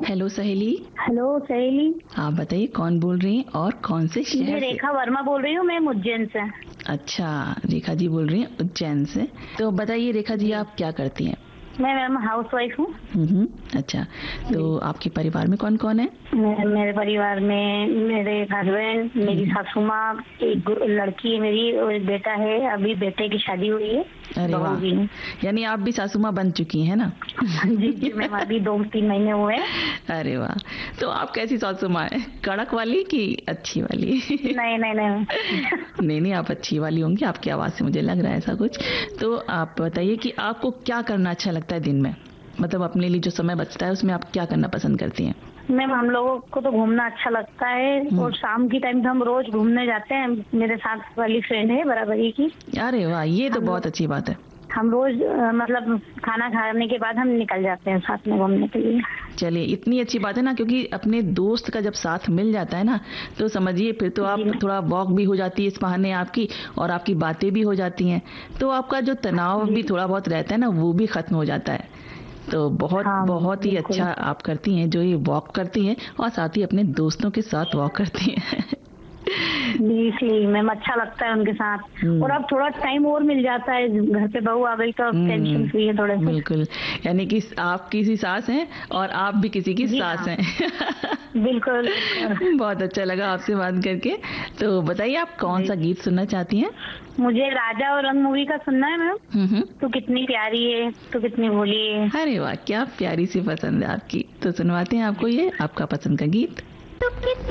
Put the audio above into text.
Hello सहेली। Hello सहेली। आप बताइए कौन बोल रही हैं और कौन से मैं शहर से? रेखा वर्मा बोल रही हूँ, मैं उज्जैन से। अच्छा, रेखा जी बोल रही हैं उज्जैन से। तो बताइए रेखा जी, जी, आप क्या करती हैं? मैं मैम हाउस वाइफ हूँ। अच्छा। तो जी, आपके परिवार में कौन कौन है? मेरे परिवार में मेरे हस्बैंड, मेरी हम्म, सासू माँ, एक लड़की है मेरी और एक बेटा है। अभी बेटे की शादी हुई है, अरे बहू वाह, भी है। यानी आप भी सासू माँ बन चुकी हैं ना? जी जी मैम, अभी 2-3 महीने हुए हैं। अरे वाह। तो आप कैसी सासू माँ है, कड़क वाली कि अच्छी वाली? नहीं नहीं नहीं। नहीं नहीं, आप अच्छी वाली होंगी, आपकी आवाज से मुझे लग रहा है ऐसा कुछ। तो आप बताइए कि आपको क्या करना अच्छा लगता है दिन में, मतलब अपने लिए जो समय बचता है उसमें आप क्या करना पसंद करती हैं? मैम हम लोगों को तो घूमना अच्छा लगता है हम्म। और शाम की टाइम तो हम रोज घूमने जाते हैं। मेरे साथ वाली फ्रेंड है बराबरी की। अरे वाह, ये तो हम बहुत लोग अच्छी बात है। हम रोज मतलब खाना खाने के बाद हम निकल जाते हैं साथ में घूमने के लिए। चलिए, इतनी अच्छी बात है ना, क्योंकि अपने दोस्त का जब साथ मिल जाता है ना, तो समझिए फिर तो जी आप मैम। थोड़ा वॉक भी हो जाती है इस बहाने आपकी, और आपकी बातें भी हो जाती हैं। तो आपका जो तनाव जी भी थोड़ा बहुत रहता है ना, वो भी खत्म हो जाता है। तो बहुत हाँ बहुत ही बिल्कुल। अच्छा आप करती हैं जो ये वॉक करती हैं, और साथ ही अपने दोस्तों के साथ वॉक करती हैं। जी, इसलिए मैम अच्छा लगता है उनके साथ। और हम्म। अब थोड़ा टाइम और मिल जाता है, घर पे बहू आ गई तो अब टेंशन फ्री है थोड़े से। बिल्कुल। यानी कि आप किसी सास हैं और आप भी किसी की जी सास हाँ, हैं। बिल्कुल बिल्कुल। बहुत अच्छा लगा आपसे बात करके। तो बताइए आप कौन जी, सा गीत सुनना चाहती हैं? मुझे राजा और रंग मूवी का सुनना है मैम। हम्म। तू कितनी प्यारी है, तू कितनी भोली है। अरे वाह, क्या प्यारी सी पसंद है आपकी। तो सुनवाते हैं आपको ये आपका पसंद का गीत। तू कितनी